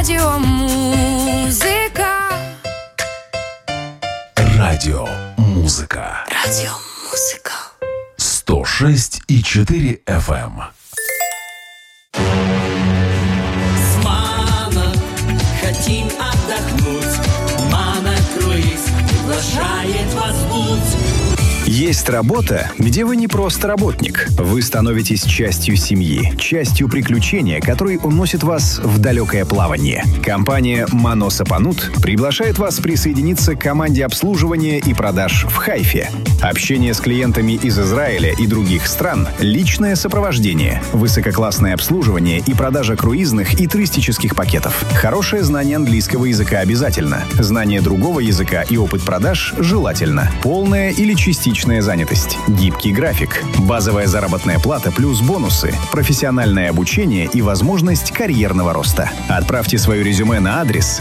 Радиомузыка. Радиомузыка. Радиомузыка. 106,4 FM. С Мано хотим отдохнуть. Мано-круиз приглашает вас в путь. Есть работа, где вы не просто работник. Вы становитесь частью семьи, частью приключения, который уносит вас в далекое плавание. Компания «Мано Сапанут» приглашает вас присоединиться к команде обслуживания и продаж в Хайфе. Общение с клиентами из Израиля и других стран, личное сопровождение, высококлассное обслуживание и продажа круизных и туристических пакетов. Хорошее знание английского языка обязательно. Знание другого языка и опыт продаж желательно. Полная или частичная занятость. Гибкий график. Базовая заработная плата плюс бонусы. Профессиональное обучение и возможность карьерного роста. Отправьте свое резюме на адрес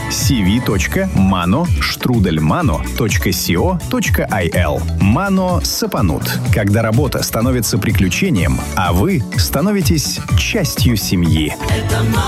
cv.mano@mano.co.il. Мано Сапанут. Когда работа становится приключением, а вы становитесь частью семьи. Это Мано.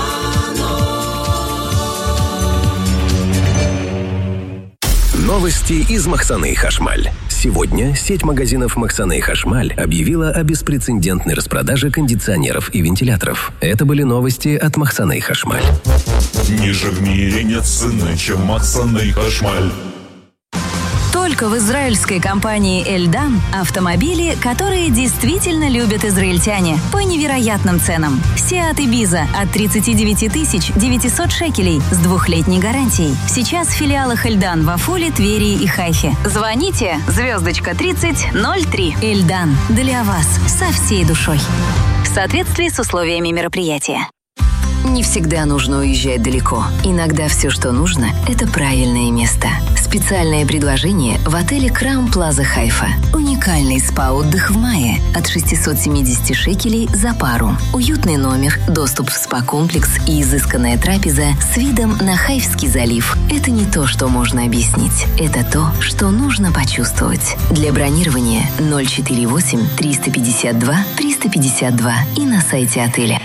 Новости из Махсаны Хашмаль. Сегодня сеть магазинов Махсаны Хашмаль объявила о беспрецедентной распродаже кондиционеров и вентиляторов. Это были новости от Махсаны Хашмаль. Ниже в мире нет цены, чем Махсаны Хашмаль. Только в израильской компании «Эльдан» автомобили, которые действительно любят израильтяне, по невероятным ценам. Seat Ibiza от 39 900 шекелей с 2-летней гарантией. Сейчас в филиалах «Эльдан» в Афуле, Твери и Хайфе. Звоните *3003. «Эльдан» для вас со всей душой. В соответствии с условиями мероприятия. Не всегда нужно уезжать далеко. Иногда все, что нужно, это правильное место. Специальное предложение в отеле Краун Плаза Хайфа. Уникальный спа-отдых в мае от 670 шекелей за пару. Уютный номер, доступ в спа-комплекс и изысканная трапеза с видом на Хайфский залив. Это не то, что можно объяснить. Это то, что нужно почувствовать. Для бронирования 048 352 352 и на сайте отеля.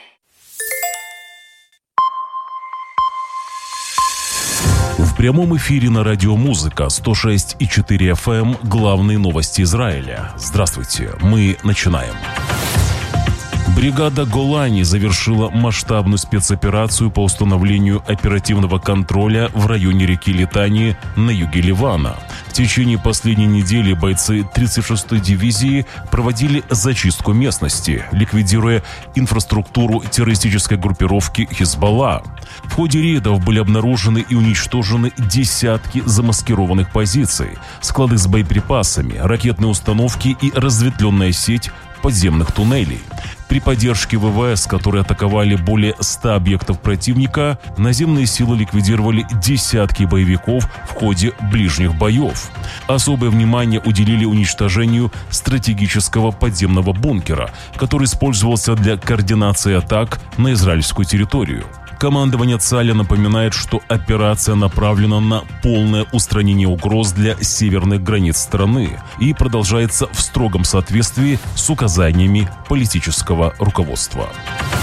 В прямом эфире на радиомузыка 106,4 FM главные новости Израиля. Здравствуйте, мы начинаем. Бригада Голани завершила масштабную спецоперацию по установлению оперативного контроля в районе реки Литани на юге Ливана. В течение последней недели бойцы 36-й дивизии проводили зачистку местности, ликвидируя инфраструктуру террористической группировки «Хизбалла». В ходе рейдов были обнаружены и уничтожены десятки замаскированных позиций, склады с боеприпасами, ракетные установки и разветвленная сеть подземных туннелей. При поддержке ВВС, которые атаковали более 100 объектов противника, наземные силы ликвидировали десятки боевиков в ходе ближних боев. Особое внимание уделили уничтожению стратегического подземного бункера, который использовался для координации атак на израильскую территорию. Командование ЦАЛя напоминает, что операция направлена на полное устранение угроз для северных границ страны и продолжается в строгом соответствии с указаниями политического руководства.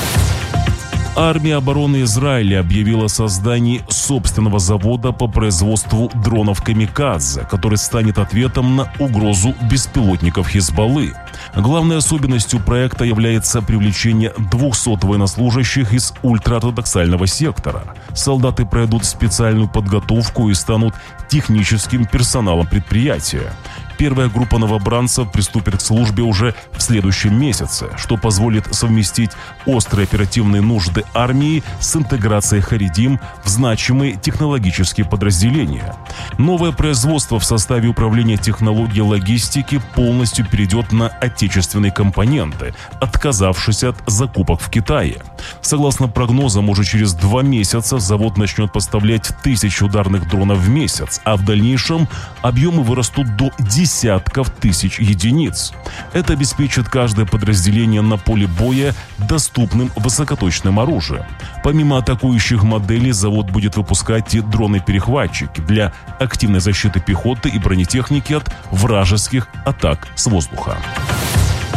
Армия обороны Израиля объявила о создании собственного завода по производству дронов «Камикадзе», который станет ответом на угрозу беспилотников Хизбаллы. Главной особенностью проекта является привлечение 200 военнослужащих из ультраортодоксального сектора. Солдаты пройдут специальную подготовку и станут техническим персоналом предприятия. Первая группа новобранцев приступит к службе уже в следующем месяце, что позволит совместить острые оперативные нужды армии с интеграцией харидим в значимые технологические подразделения. Новое производство в составе управления технологией логистики полностью перейдет на отечественные компоненты, отказавшись от закупок в Китае. Согласно прогнозам, уже через 2 месяца завод начнет поставлять 1000 ударных дронов в месяц, а в дальнейшем объемы вырастут до десятков тысяч единиц. Это обеспечит каждое подразделение на поле боя доступным высокоточным оружием. Помимо атакующих моделей, завод будет выпускать и дроны-перехватчики для активной защиты пехоты и бронетехники от вражеских атак с воздуха.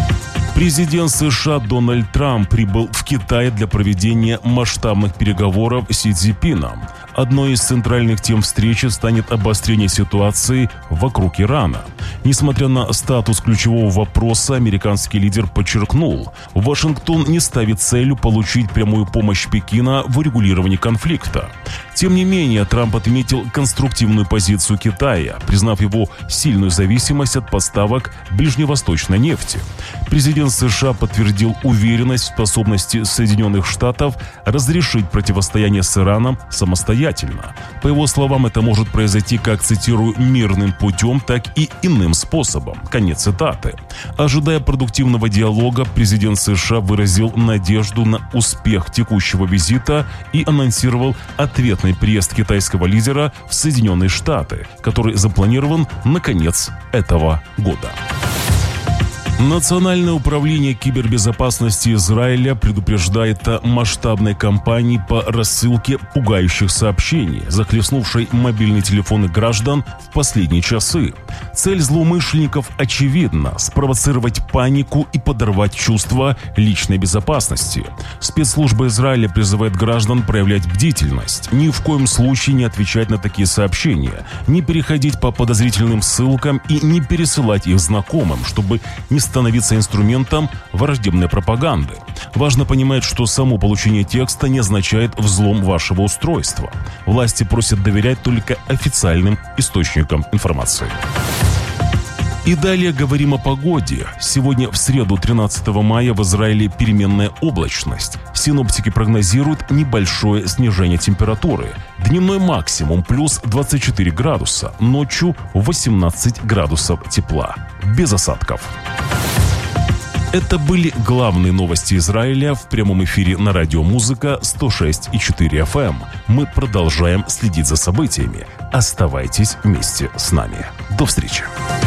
Президент США Дональд Трамп прибыл в Китай для проведения масштабных переговоров с Си Цзиньпином. Одной из центральных тем встречи станет обострение ситуации вокруг Ирана. Несмотря на статус ключевого вопроса, американский лидер подчеркнул, Вашингтон не ставит целью получить прямую помощь Пекина в урегулировании конфликта. Тем не менее, Трамп отметил конструктивную позицию Китая, признав его сильную зависимость от поставок ближневосточной нефти. Президент США подтвердил уверенность в способности Соединенных Штатов разрешить противостояние с Ираном самостоятельно. По его словам, это может произойти, как, цитирую, «мирным путем, так и иным способом». Конец цитаты. Ожидая продуктивного диалога, президент США выразил надежду на успех текущего визита и анонсировал ответный приезд китайского лидера в Соединенные Штаты, который запланирован на конец этого года. Национальное управление кибербезопасности Израиля предупреждает о масштабной кампании по рассылке пугающих сообщений, захлестнувшей мобильные телефоны граждан в последние часы. Цель злоумышленников очевидна – спровоцировать панику и подорвать чувство личной безопасности. Спецслужба Израиля призывает граждан проявлять бдительность, ни в коем случае не отвечать на такие сообщения, не переходить по подозрительным ссылкам и не пересылать их знакомым, чтобы не становиться инструментом враждебной пропаганды. Важно понимать, что само получение текста не означает взлом вашего устройства. Власти просят доверять только официальным источникам информации. И далее говорим о погоде. Сегодня, в среду, 13 мая, в Израиле переменная облачность. Синоптики прогнозируют небольшое снижение температуры. Дневной максимум плюс 24 градуса, ночью 18 градусов тепла. Без осадков. Это были главные новости Израиля в прямом эфире на радио «Музыка» 106,4 FM. Мы продолжаем следить за событиями. Оставайтесь вместе с нами. До встречи.